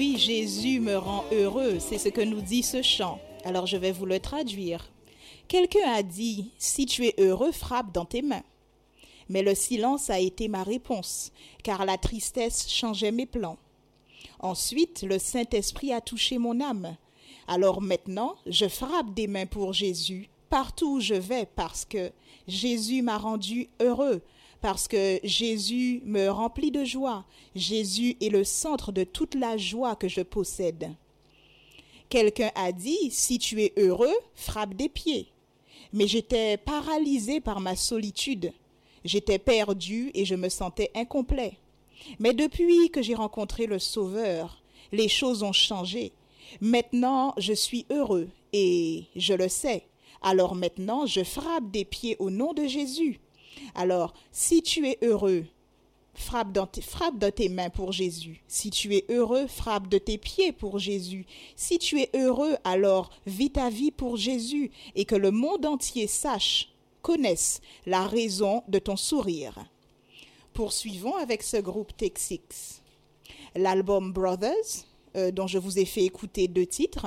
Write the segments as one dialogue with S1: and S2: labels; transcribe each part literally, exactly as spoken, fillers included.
S1: Oui, Jésus me rend heureux, c'est ce que nous dit ce chant. Alors je vais vous le traduire. Quelqu'un a dit, si tu es heureux, frappe dans tes mains. Mais le silence a été ma réponse, car la tristesse changeait mes plans. Ensuite, le Saint-Esprit a touché mon âme. Alors maintenant, je frappe des mains pour Jésus, partout où je vais, parce que Jésus m'a rendu heureux, parce que Jésus me remplit de joie. Jésus est le centre de toute la joie que je possède. Quelqu'un a dit, si tu es heureux, frappe des pieds. Mais j'étais paralysé par ma solitude. J'étais perdu et je me sentais incomplet. Mais depuis que j'ai rencontré le Sauveur, les choses ont changé. Maintenant, je suis heureux et je le sais. Alors maintenant, je frappe des pieds au nom de Jésus. Alors, si tu es heureux, frappe dans, tes, frappe de tes mains pour Jésus. Si tu es heureux, frappe de tes pieds pour Jésus. Si tu es heureux, alors vis ta vie pour Jésus et que le monde entier sache, connaisse la raison de ton sourire. Poursuivons avec ce groupe Take Six. L'album Brothers, euh, dont je vous ai fait écouter deux titres,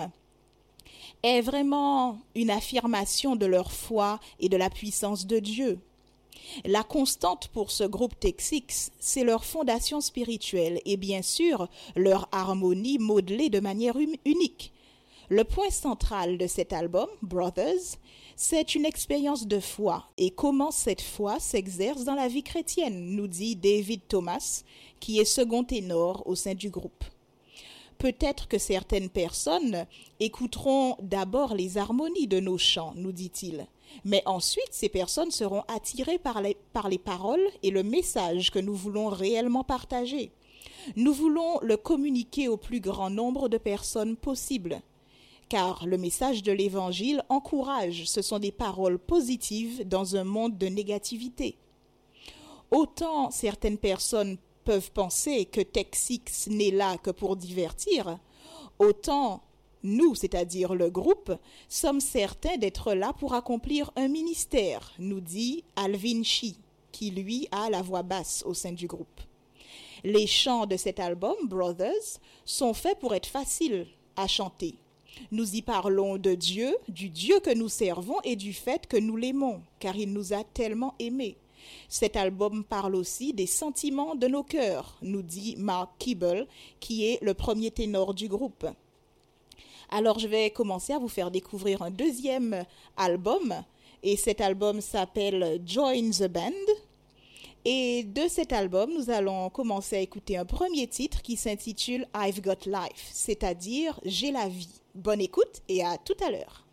S1: est vraiment une affirmation de leur foi et de la puissance de Dieu. La constante pour ce groupe Take Six, c'est leur fondation spirituelle et bien sûr leur harmonie modelée de manière unique. Le point central de cet album, Brothers, c'est une expérience de foi et comment cette foi s'exerce dans la vie chrétienne, nous dit David Thomas, qui est second ténor au sein du groupe. Peut-être que certaines personnes écouteront d'abord les harmonies de nos chants, nous dit-il, mais ensuite ces personnes seront attirées par les, par les paroles et le message que nous voulons réellement partager. Nous voulons le communiquer au plus grand nombre de personnes possible. Car le message de l'Évangile encourage, ce sont des paroles positives dans un monde de négativité. Autant certaines personnes peuvent penser que Take Six n'est là que pour divertir, autant nous, c'est-à-dire le groupe, sommes certains d'être là pour accomplir un ministère, nous dit Alvin Shee, qui lui a la voix basse au sein du groupe. Les chants de cet album, Brothers, sont faits pour être faciles à chanter. Nous y parlons de Dieu, du Dieu que nous servons et du fait que nous l'aimons, car il nous a tellement aimés. Cet album parle aussi des sentiments de nos cœurs, nous dit Mark Keeble, qui est le premier ténor du groupe. Alors je vais commencer à vous faire découvrir un deuxième album, et cet album s'appelle Join the Band. Et de cet album, nous allons commencer à écouter un premier titre qui s'intitule I've Got Life, c'est-à-dire J'ai la vie. Bonne écoute et à tout à l'heure.